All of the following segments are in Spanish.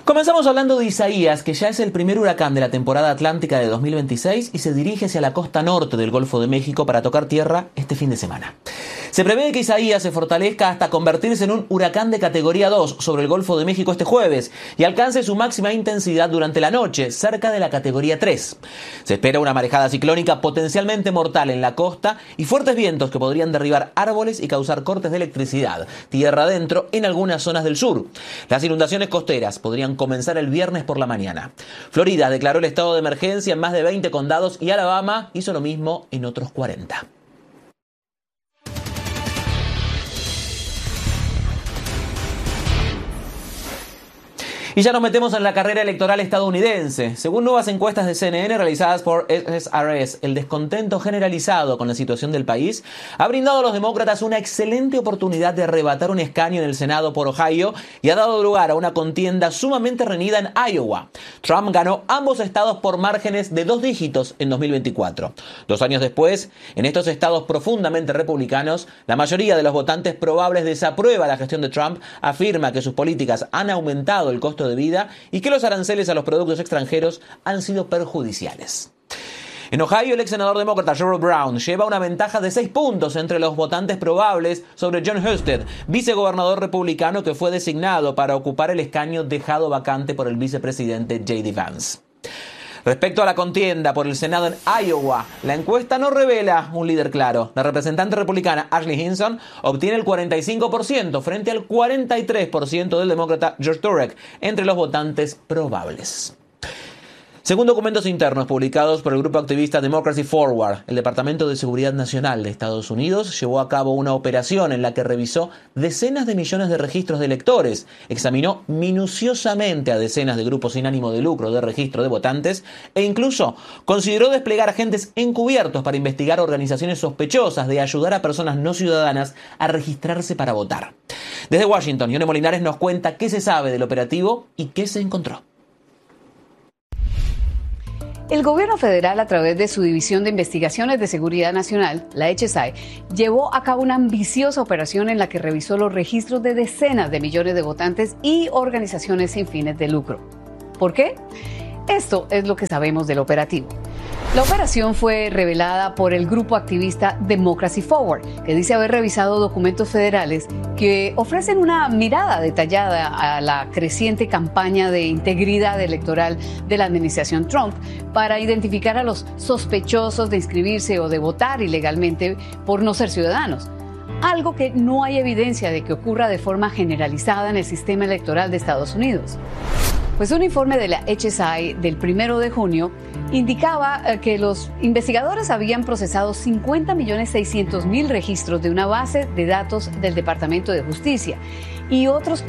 Comenzamos hablando de Isaías, que ya es el primer huracán de la temporada atlántica de 2026 y se dirige hacia la costa norte del Golfo de México para tocar tierra este fin de semana. Se prevé que Isaías se fortalezca hasta convertirse en un huracán de categoría 2 sobre el Golfo de México este jueves y alcance su máxima intensidad durante la noche, cerca de la categoría 3. Se espera una marejada ciclónica potencialmente mortal en la costa y fuertes vientos que podrían derribar árboles y causar cortes de electricidad, tierra adentro en algunas zonas del sur. Las inundaciones costeras podrían comenzar el viernes por la mañana. Florida declaró el estado de emergencia en más de 20 condados y Alabama hizo lo mismo en otros 40. Y ya nos metemos en la carrera electoral estadounidense. Según nuevas encuestas de CNN realizadas por SSRS, el descontento generalizado con la situación del país ha brindado a los demócratas una excelente oportunidad de arrebatar un escaño en el Senado por Ohio y ha dado lugar a una contienda sumamente reñida en Iowa. Trump ganó ambos estados por márgenes de 2 dígitos en 2024. 2 años después, en estos estados profundamente republicanos, la mayoría de los votantes probables desaprueba la gestión de Trump, afirma que sus políticas han aumentado el costo de vida y que los aranceles a los productos extranjeros han sido perjudiciales. En Ohio, el ex senador demócrata Sherrod Brown lleva una ventaja de 6 puntos entre los votantes probables sobre Jon Husted, vicegobernador republicano que fue designado para ocupar el escaño dejado vacante por el vicepresidente J.D. Vance. Respecto a la contienda por el Senado en Iowa, la encuesta no revela un líder claro. La representante republicana Ashley Hinson obtiene el 45% frente al 43% del demócrata George Turek entre los votantes probables. Según documentos internos publicados por el grupo activista Democracy Forward, el Departamento de Seguridad Nacional de Estados Unidos llevó a cabo una operación en la que revisó decenas de millones de registros de electores, examinó minuciosamente a decenas de grupos sin ánimo de lucro de registro de votantes e incluso consideró desplegar agentes encubiertos para investigar organizaciones sospechosas de ayudar a personas no ciudadanas a registrarse para votar. Desde Washington, Yone Molinares nos cuenta qué se sabe del operativo y qué se encontró. El gobierno federal, a través de su División de Investigaciones de Seguridad Nacional, la HSI, llevó a cabo una ambiciosa operación en la que revisó los registros de decenas de millones de votantes y organizaciones sin fines de lucro. ¿Por qué? Esto es lo que sabemos del operativo. La operación fue revelada por el grupo activista Democracy Forward, que dice haber revisado documentos federales que ofrecen una mirada detallada a la creciente campaña de integridad electoral de la administración Trump para identificar a los sospechosos de inscribirse o de votar ilegalmente por no ser ciudadanos. Algo que no hay evidencia de que ocurra de forma generalizada en el sistema electoral de Estados Unidos. Pues un informe de la HSI del 1 de junio indicaba que los investigadores habían procesado 50.600.000 registros de una base de datos del Departamento de Justicia y otros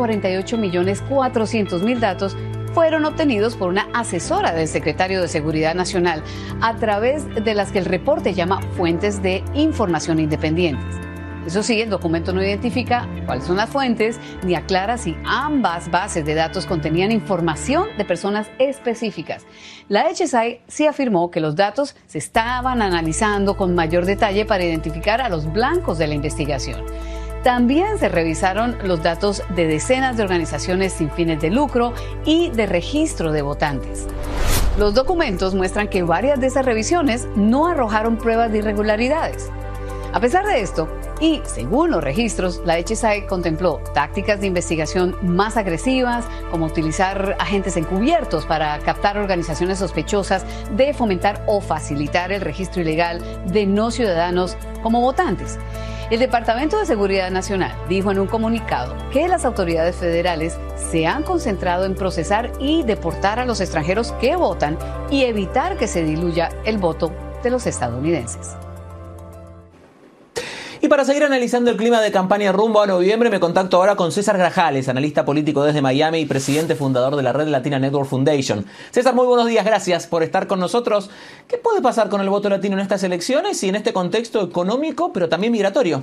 48.400.000 datos fueron obtenidos por una asesora del secretario de Seguridad Nacional a través de las que el reporte llama fuentes de información independientes. Eso sí, el documento no identifica cuáles son las fuentes ni aclara si ambas bases de datos contenían información de personas específicas. La HSI sí afirmó que los datos se estaban analizando con mayor detalle para identificar a los blancos de la investigación. También se revisaron los datos de decenas de organizaciones sin fines de lucro y de registro de votantes. Los documentos muestran que varias de esas revisiones no arrojaron pruebas de irregularidades. A pesar de esto, y según los registros, la HSI contempló tácticas de investigación más agresivas, como utilizar agentes encubiertos para captar organizaciones sospechosas de fomentar o facilitar el registro ilegal de no ciudadanos como votantes. El Departamento de Seguridad Nacional dijo en un comunicado que las autoridades federales se han concentrado en procesar y deportar a los extranjeros que votan y evitar que se diluya el voto de los estadounidenses. Y para seguir analizando el clima de campaña rumbo a noviembre, me contacto ahora con César Grajales, analista político desde Miami y presidente fundador de la Red Latina Network Foundation. César, muy buenos días, gracias por estar con nosotros. ¿Qué puede pasar con el voto latino en estas elecciones y en este contexto económico, pero también migratorio?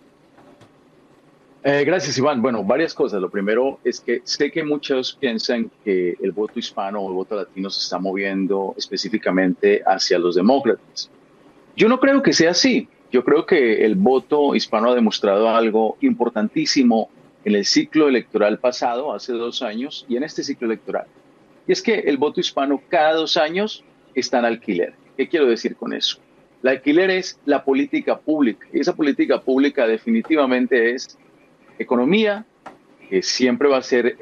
Gracias, Iván. Bueno, varias cosas. Lo primero es que sé que muchos piensan que el voto hispano o el voto latino se está moviendo específicamente hacia los demócratas. Yo no creo que sea así. Yo creo que el voto hispano ha demostrado algo importantísimo en el ciclo electoral pasado, hace 2 años, y en este ciclo electoral. Y es que el voto hispano cada 2 años está en alquiler. ¿Qué quiero decir con eso? El alquiler es la política pública, y esa política pública definitivamente es economía, que siempre va a ser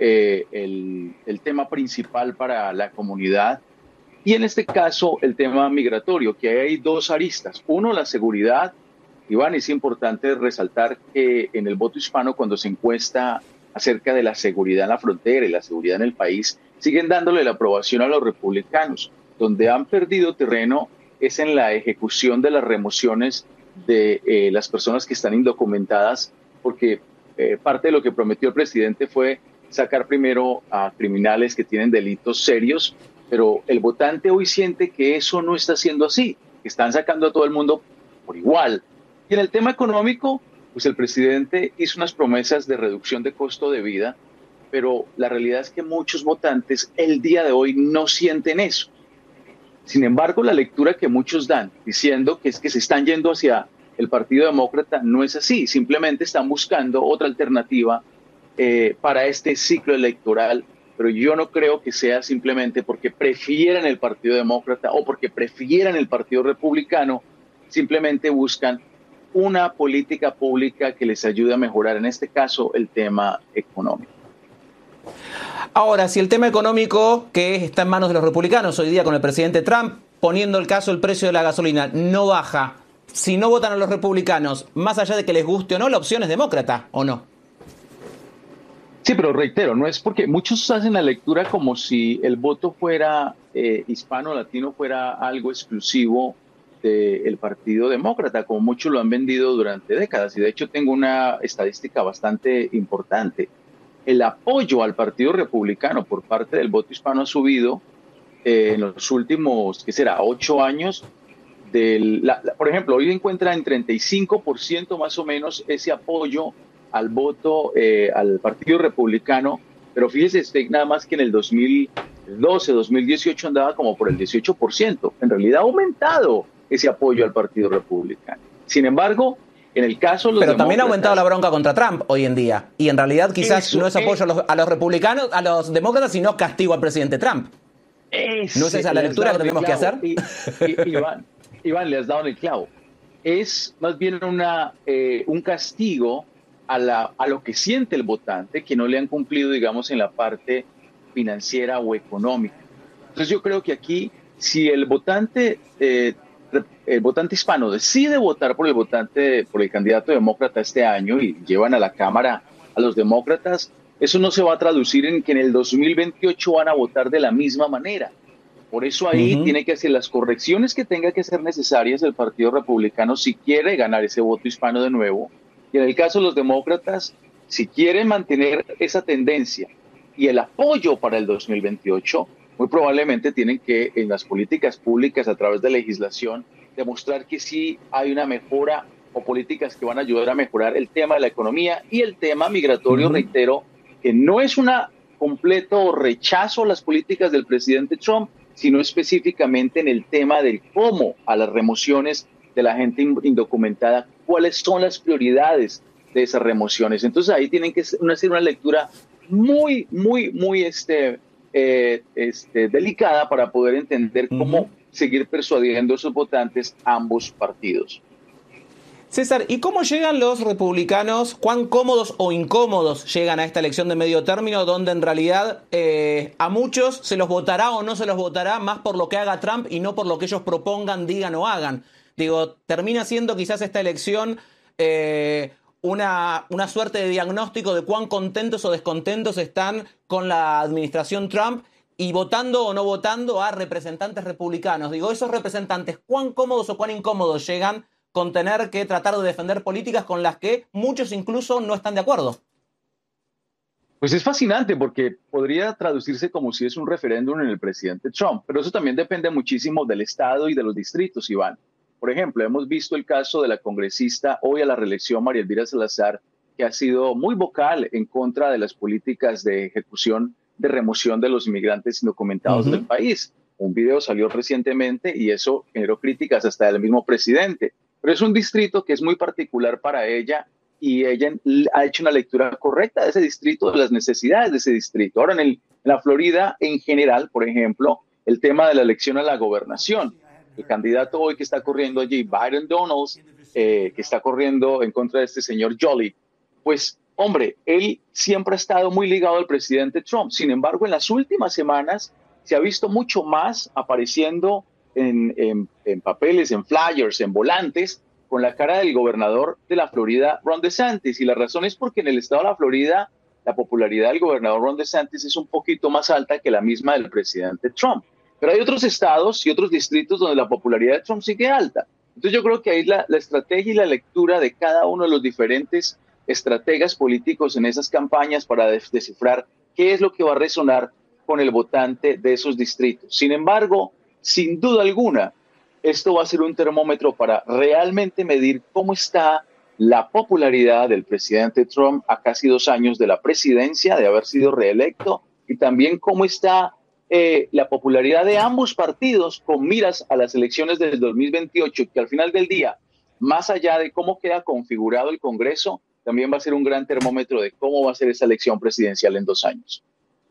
el tema principal para la comunidad, y en este caso el tema migratorio, que hay 2 aristas. Uno, la seguridad. Iván, es importante resaltar que en el voto hispano, cuando se encuesta acerca de la seguridad en la frontera y la seguridad en el país, siguen dándole la aprobación a los republicanos. Donde han perdido terreno es en la ejecución de las remociones de las personas que están indocumentadas, porque parte de lo que prometió el presidente fue sacar primero a criminales que tienen delitos serios, pero el votante hoy siente que eso no está siendo así, que están sacando a todo el mundo por igual. Y en el tema económico, pues el presidente hizo unas promesas de reducción de costo de vida, pero la realidad es que muchos votantes el día de hoy no sienten eso. Sin embargo, la lectura que muchos dan diciendo que es que se están yendo hacia el Partido Demócrata no es así, simplemente están buscando otra alternativa para este ciclo electoral, pero yo no creo que sea simplemente porque prefieran el Partido Demócrata o porque prefieran el Partido Republicano, simplemente buscan una política pública que les ayude a mejorar, en este caso, el tema económico. Ahora, si el tema económico, que está en manos de los republicanos hoy día con el presidente Trump, poniendo el caso el precio de la gasolina, no baja, si no votan a los republicanos, más allá de que les guste o no, la opción es demócrata, ¿o no? Sí, pero reitero, no es porque muchos hacen la lectura como si el voto fuera hispano, latino, fuera algo exclusivo del Partido Demócrata, como muchos lo han vendido durante décadas. Y de hecho tengo una estadística bastante importante. El apoyo al Partido Republicano por parte del voto hispano ha subido en los últimos, ¿qué será?, 8 años. Por ejemplo, hoy encuentra en 35% más o menos ese apoyo al voto al Partido Republicano, pero fíjese usted nada más que en el 2012, 2018 andaba como por el 18%. En realidad ha aumentado ese apoyo al Partido Republicano. Sin embargo, en el caso de los Pero también ha aumentado la bronca contra Trump hoy en día. Y en realidad quizás no es apoyo a los republicanos, a los demócratas, sino castigo al presidente Trump. ¿No es esa la lectura que tenemos que hacer? Iván, le has dado en el clavo. Es más bien un castigo a lo que siente el votante, que no le han cumplido, digamos, en la parte financiera o económica. Entonces yo creo que aquí, si el votante hispano decide votar por el candidato demócrata este año y llevan a la Cámara a los demócratas, eso no se va a traducir en que en el 2028 van a votar de la misma manera. Por eso ahí tiene que hacer las correcciones que tenga que ser necesarias el Partido Republicano si quiere ganar ese voto hispano de nuevo. Y en el caso de los demócratas, si quieren mantener esa tendencia y el apoyo para el 2028, muy probablemente tienen que, en las políticas públicas, a través de legislación, demostrar que sí hay una mejora o políticas que van a ayudar a mejorar el tema de la economía y el tema migratorio. Reitero, que no es un completo rechazo a las políticas del presidente Trump, sino específicamente en el tema del cómo a las remociones de la gente indocumentada, cuáles son las prioridades de esas remociones. Entonces ahí tienen que hacer una lectura muy delicada para poder entender cómo seguir persuadiendo a esos votantes ambos partidos. César, ¿y cómo llegan los republicanos? ¿Cuán cómodos o incómodos llegan a esta elección de medio término, donde en realidad a muchos se los votará o no se los votará más por lo que haga Trump y no por lo que ellos propongan, digan o hagan? Digo, termina siendo quizás esta elección una suerte de diagnóstico de cuán contentos o descontentos están con la administración Trump y votando o no votando a representantes republicanos. Digo, esos representantes, ¿cuán cómodos o cuán incómodos llegan con tener que tratar de defender políticas con las que muchos incluso no están de acuerdo? Pues es fascinante porque podría traducirse como si es un referéndum en el presidente Trump, pero eso también depende muchísimo del estado y de los distritos, Iván. Por ejemplo, hemos visto el caso de la congresista hoy a la reelección María Elvira Salazar, que ha sido muy vocal en contra de las políticas de ejecución de remoción de los inmigrantes indocumentados del país. Un video salió recientemente y eso generó críticas hasta del mismo presidente. Pero es un distrito que es muy particular para ella y ella ha hecho una lectura correcta de ese distrito, de las necesidades de ese distrito. Ahora, en la Florida en general, por ejemplo, el tema de la elección a la gobernación. El candidato hoy que está corriendo allí, Byron Donalds, que está corriendo en contra de este señor Jolie, pues, hombre, él siempre ha estado muy ligado al presidente Trump. Sin embargo, en las últimas semanas se ha visto mucho más apareciendo en papeles, en flyers, en volantes, con la cara del gobernador de la Florida, Ron DeSantis. Y la razón es porque en el estado de la Florida, la popularidad del gobernador Ron DeSantis es un poquito más alta que la misma del presidente Trump. Pero hay otros estados y otros distritos donde la popularidad de Trump sigue alta. Entonces yo creo que ahí la estrategia y la lectura de cada uno de los diferentes estrategas políticos en esas campañas para descifrar qué es lo que va a resonar con el votante de esos distritos. Sin embargo, sin duda alguna, esto va a ser un termómetro para realmente medir cómo está la popularidad del presidente Trump a casi 2 años de la presidencia, de haber sido reelecto, y también cómo está la popularidad de ambos partidos con miras a las elecciones del 2028, que al final del día, más allá de cómo queda configurado el Congreso, también va a ser un gran termómetro de cómo va a ser esa elección presidencial en 2 años.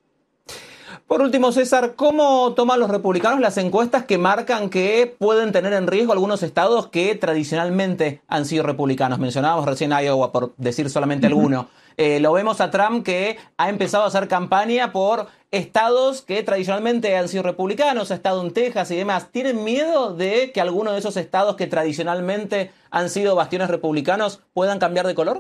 Por último, César, ¿cómo toman los republicanos las encuestas que marcan que pueden tener en riesgo algunos estados que tradicionalmente han sido republicanos? Mencionábamos recién Iowa, por decir solamente alguno. Lo vemos a Trump, que ha empezado a hacer campaña por estados que tradicionalmente han sido republicanos, ha estado en Texas y demás. ¿Tienen miedo de que alguno de esos estados que tradicionalmente han sido bastiones republicanos puedan cambiar de color?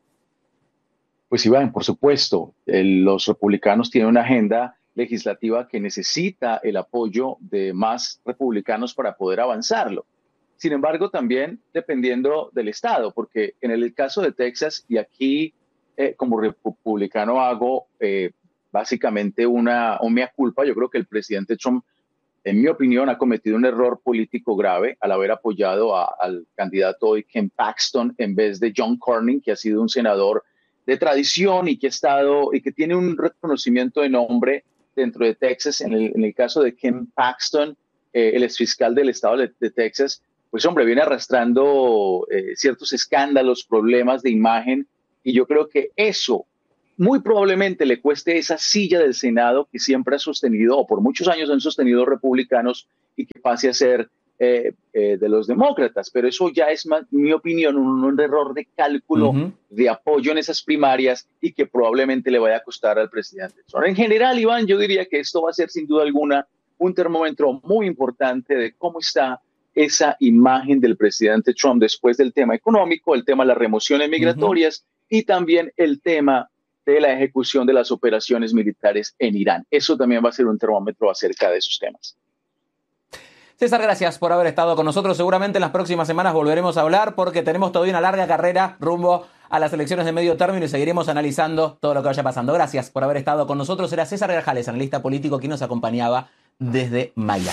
Pues Iván, por supuesto, los republicanos tienen una agenda legislativa que necesita el apoyo de más republicanos para poder avanzarlo. Sin embargo, también dependiendo del estado, porque en el caso de Texas, y aquí como republicano hago básicamente un mea culpa, yo creo que el presidente Trump, en mi opinión, ha cometido un error político grave al haber apoyado al candidato hoy, Ken Paxton, en vez de John Cornyn, que ha sido un senador de tradición y que tiene un reconocimiento de nombre dentro de Texas. En el caso de Ken Paxton, el exfiscal del estado de Texas, pues hombre, viene arrastrando ciertos escándalos, problemas de imagen, y yo creo que eso muy probablemente le cueste esa silla del Senado que siempre ha sostenido, o por muchos años han sostenido republicanos, y que pase a ser de los demócratas. Pero eso ya es, mi opinión, un error de cálculo de apoyo en esas primarias, y que probablemente le vaya a costar al presidente. En general, Iván, yo diría que esto va a ser sin duda alguna un termómetro muy importante de cómo está esa imagen del presidente Trump después del tema económico, el tema de las remociones migratorias y también el tema de la ejecución de las operaciones militares en Irán. Eso también va a ser un termómetro acerca de esos temas. César, gracias por haber estado con nosotros. Seguramente en las próximas semanas volveremos a hablar, porque tenemos todavía una larga carrera rumbo a las elecciones de medio término y seguiremos analizando todo lo que vaya pasando. Gracias por haber estado con nosotros. Era César Grajales, analista político, quien nos acompañaba desde Miami.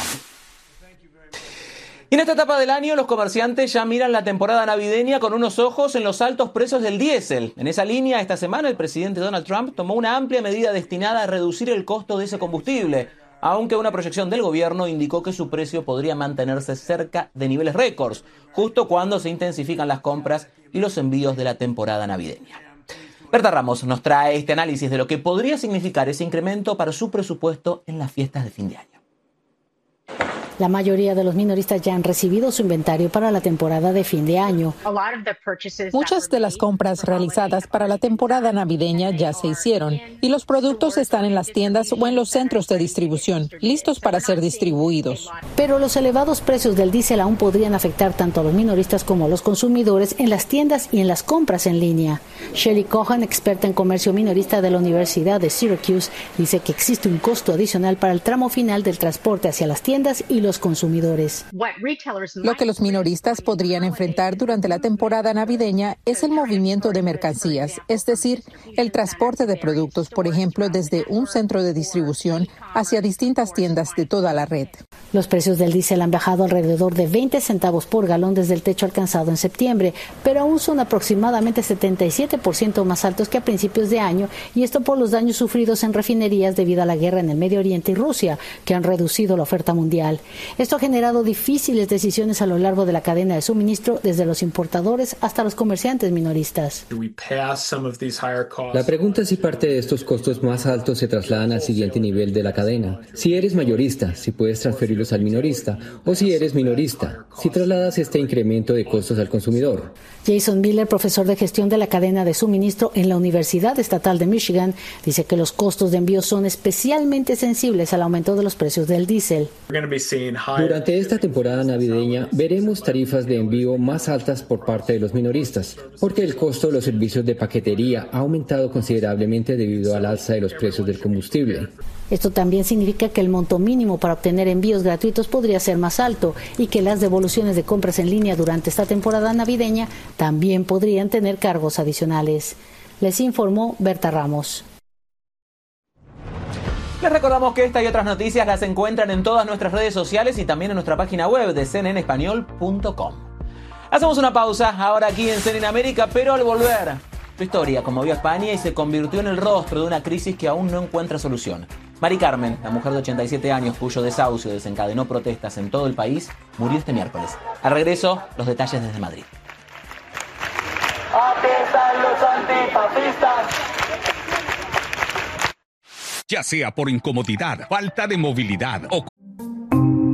Y en esta etapa del año, los comerciantes ya miran la temporada navideña con unos ojos en los altos precios del diésel. En esa línea, esta semana el presidente Donald Trump tomó una amplia medida destinada a reducir el costo de ese combustible, aunque una proyección del gobierno indicó que su precio podría mantenerse cerca de niveles récords, justo cuando se intensifican las compras y los envíos de la temporada navideña. Berta Ramos nos trae este análisis de lo que podría significar ese incremento para su presupuesto en las fiestas de fin de año. La mayoría de los minoristas ya han recibido su inventario para la temporada de fin de año. Muchas de las compras realizadas para la temporada navideña ya se hicieron y los productos están en las tiendas o en los centros de distribución, listos para ser distribuidos. Pero los elevados precios del diésel aún podrían afectar tanto a los minoristas como a los consumidores en las tiendas y en las compras en línea. Shelley Cohen, experta en comercio minorista de la Universidad de Syracuse, dice que existe un costo adicional para el tramo final del transporte hacia las tiendas y los consumidores. Lo que los minoristas podrían enfrentar durante la temporada navideña es el movimiento de mercancías, es decir, el transporte de productos, por ejemplo, desde un centro de distribución hacia distintas tiendas de toda la red. Los precios del diésel han bajado alrededor de 20 centavos por galón desde el techo alcanzado en septiembre, pero aún son aproximadamente 77% más altos que a principios de año, y esto por los daños sufridos en refinerías debido a la guerra en el Medio Oriente y Rusia, que han reducido la oferta mundial. Esto ha generado difíciles decisiones a lo largo de la cadena de suministro, desde los importadores hasta los comerciantes minoristas. La pregunta es si parte de estos costos más altos se trasladan al siguiente nivel de la cadena. Si eres mayorista, si puedes transferirlos al minorista, o si eres minorista, si trasladas este incremento de costos al consumidor. Jason Miller, profesor de gestión de la cadena de suministro en la Universidad Estatal de Michigan, dice que los costos de envío son especialmente sensibles al aumento de los precios del diésel. Durante esta temporada navideña veremos tarifas de envío más altas por parte de los minoristas, porque el costo de los servicios de paquetería ha aumentado considerablemente debido al alza de los precios del combustible. Esto también significa que el monto mínimo para obtener envíos gratuitos podría ser más alto y que las devoluciones de compras en línea durante esta temporada navideña también podrían tener cargos adicionales. Les informó Berta Ramos. Les recordamos que esta y otras noticias las encuentran en todas nuestras redes sociales y también en nuestra página web de cnnespañol.com. Hacemos una pausa ahora aquí en CNN América, pero al volver, su historia como vio a España y se convirtió en el rostro de una crisis que aún no encuentra solución. Mari Carmen, la mujer de 87 años cuyo desahucio desencadenó protestas en todo el país, murió este miércoles. Al regreso, los detalles desde Madrid. Aquí están los antifascistas. Ya sea por incomodidad, falta de movilidad o